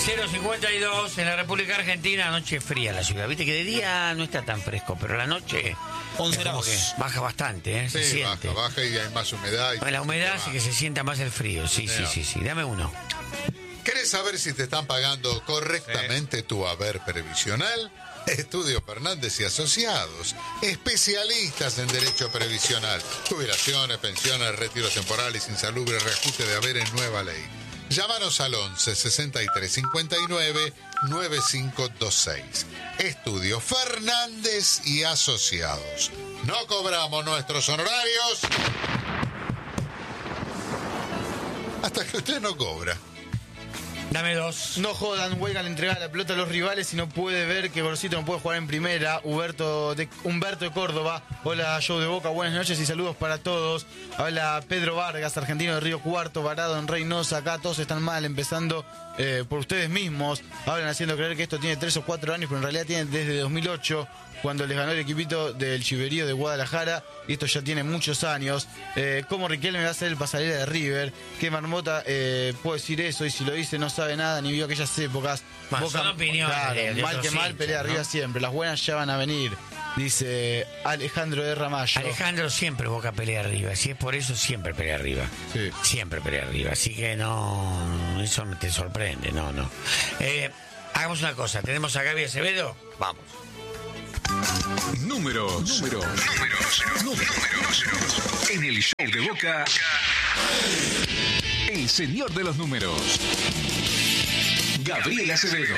0:52 en la República Argentina, noche fría la ciudad. Viste que de día no está tan fresco, pero la noche 11 como que grados. baja bastante, se Sí, siente. baja y hay más humedad. La humedad hace que se sienta más el frío. Sí. Dame uno. ¿Querés saber si te están pagando correctamente tu haber previsional? Estudio Fernández y Asociados, especialistas en derecho previsional, jubilaciones, pensiones, retiros temporales, insalubre, reajuste de haberes, nueva ley. Llámanos al 11 63 59 9526. Estudio Fernández y Asociados. No cobramos nuestros honorarios hasta que usted no cobra. Dame dos. No jodan, Huelga le entrega la pelota a los rivales y no puede ver que Gorosito no puede jugar en primera. Humberto de Córdoba. Hola, show de Boca, buenas noches y saludos para todos. Habla Pedro Vargas, argentino de Río Cuarto, varado en Reynosa. Acá todos están mal, empezando por ustedes mismos. Hablan haciendo creer que esto tiene 3 o 4 años, pero en realidad tiene desde 2008, cuando les ganó el equipito del Chiverío de Guadalajara, y esto ya tiene muchos años. ¿Cómo Riquelme va a ser el pasarela de River? ¿Qué Marmota puede decir eso? Y si lo dice no sabe nada, ni vio aquellas épocas. Son opiniones. Claro, mal que mal, pelea arriba siempre. Las buenas ya van a venir, dice Alejandro de Ramallo. Alejandro siempre Boca pelea arriba. Si es por eso, siempre pelea arriba. Sí. Siempre pelea arriba. Así que no, eso te sorprende, no. Hagamos una cosa. Tenemos a Gaby Acevedo. Vamos. Números. En el show de Boca, el señor de los números, Gabriel Acevedo.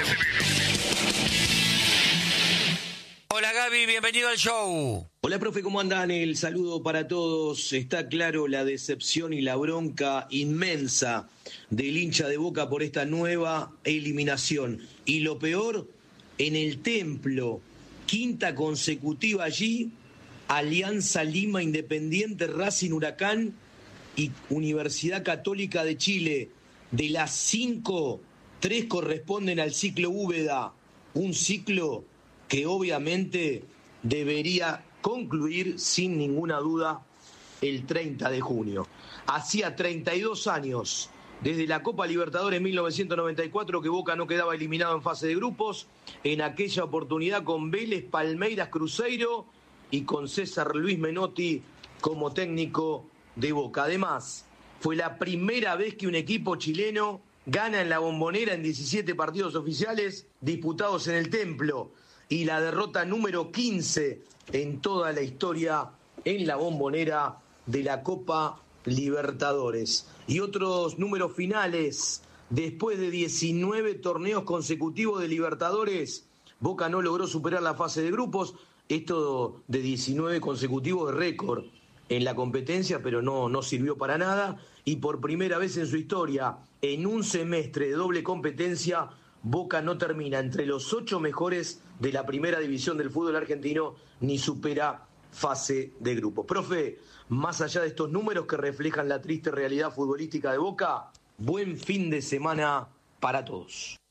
Hola Gaby, bienvenido al show. Hola, profe, ¿cómo andan? El saludo para todos. Está claro la decepción y la bronca inmensa del hincha de Boca por esta nueva eliminación. Y lo peor, en el Templo, quinta consecutiva allí, Alianza Lima, Independiente, Racing, Huracán y Universidad Católica de Chile. De las 5, 3 corresponden al ciclo Úbeda, un ciclo que obviamente debería concluir sin ninguna duda el 30 de junio. Hacía 32 años, desde la Copa Libertadores 1994, que Boca no quedaba eliminado en fase de grupos, en aquella oportunidad con Vélez, Palmeiras, Cruzeiro y con César Luis Menotti como técnico de Boca. Además, fue la primera vez que un equipo chileno gana en la Bombonera en 17 partidos oficiales disputados en el Templo, y la derrota número 15 en toda la historia en la Bombonera de la Copa Libertadores. Y otros números finales: después de 19 torneos consecutivos de Libertadores, Boca no logró superar la fase de grupos. Esto de 19 consecutivos de récord en la competencia, pero no sirvió para nada. Y por primera vez en su historia, en un semestre de doble competencia, Boca no termina entre los 8 mejores de la primera división del fútbol argentino, ni supera fase de grupos. Profe, más allá de estos números que reflejan la triste realidad futbolística de Boca, buen fin de semana para todos.